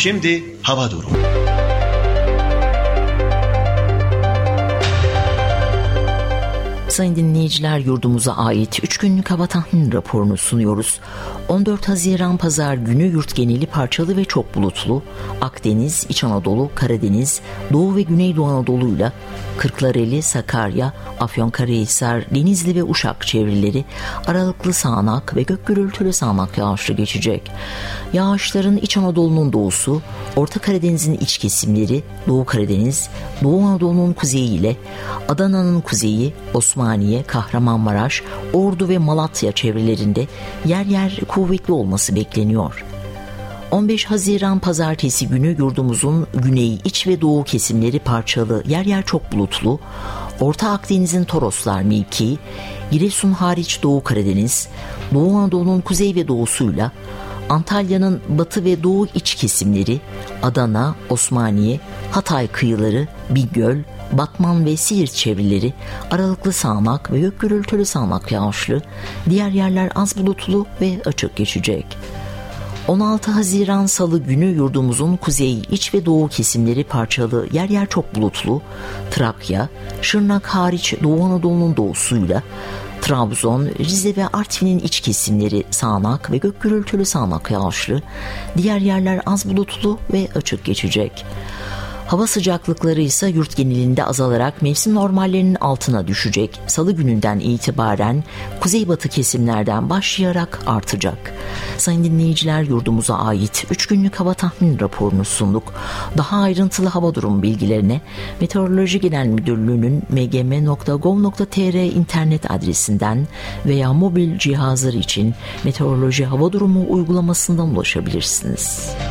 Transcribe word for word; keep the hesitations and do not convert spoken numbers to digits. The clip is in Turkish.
Şimdi hava durumu. Sayın dinleyiciler, yurdumuza ait üç günlük hava tahmini raporunu sunuyoruz. on dört Haziran Pazar günü yurt geneli parçalı ve çok bulutlu. Akdeniz, İç Anadolu, Karadeniz, Doğu ve Güneydoğu Anadolu'yla Kırklareli, Sakarya, Afyonkarahisar, Denizli ve Uşak çevreleri aralıklı sağanak ve gök gürültülü sağanak yağışlı geçecek. Yağışların İç Anadolu'nun doğusu, Orta Karadeniz'in iç kesimleri, Doğu Karadeniz, Doğu Anadolu'nun kuzeyi ile Adana'nın kuzeyi, Osmaniye, Kahramanmaraş, Ordu ve Malatya çevrelerinde yer yer kuvvetli olması bekleniyor. on beş Haziran Pazartesi günü yurdumuzun güney, iç ve doğu kesimleri parçalı, yer yer çok bulutlu. Orta Akdeniz'in Toroslar mevkii, Giresun hariç Doğu Karadeniz, Doğu Anadolu'nun kuzey ve doğusuyla Antalya'nın batı ve doğu iç kesimleri, Adana, Osmaniye, Hatay kıyıları, Bingöl, Batman ve Siirt çevreleri aralıklı sağanak ve gök gürültülü sağanak yağışlı, diğer yerler az bulutlu ve açık geçecek. on altı Haziran Salı günü yurdumuzun kuzey, iç ve doğu kesimleri parçalı, yer yer çok bulutlu. Trakya, Şırnak hariç Doğu Anadolu'nun doğusuyla Trabzon, Rize ve Artvin'in iç kesimleri sağanak ve gök gürültülü sağanak yağışlı, diğer yerler az bulutlu ve açık geçecek. Hava sıcaklıkları ise yurt genelinde azalarak mevsim normallerinin altına düşecek. Salı gününden itibaren kuzeybatı kesimlerden başlayarak artacak. Sayın dinleyiciler, yurdumuza ait üç günlük hava tahmin raporunu sunduk. Daha ayrıntılı hava durumu bilgilerine Meteoroloji Genel Müdürlüğü'nün m g m nokta gov nokta t r internet adresinden veya mobil cihazlar için meteoroloji hava durumu uygulamasından ulaşabilirsiniz.